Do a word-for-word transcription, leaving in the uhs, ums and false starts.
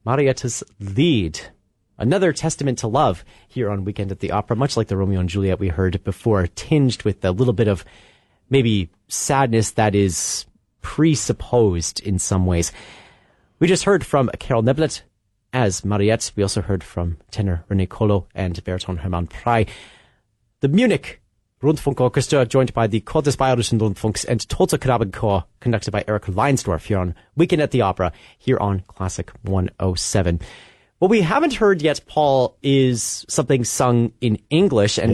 Marietta's Lied. Another testament to love here on Weekend at the Opera, much like the Romeo and Juliet we heard before, tinged with a little bit of maybe sadness that is presupposed in some ways. We just heard from Carol Neblet as Mariette. We also heard from tenor René Colo and baritone Hermann Prey. The Munich Rundfunkorchester, joined by the Chor des Bayerischen Rundfunks and Tote Knabenchor, conducted by Eric Leinsdorf here on Weekend at the Opera, here on Classic one oh seven. What we haven't heard yet, Paul, is something sung in English, and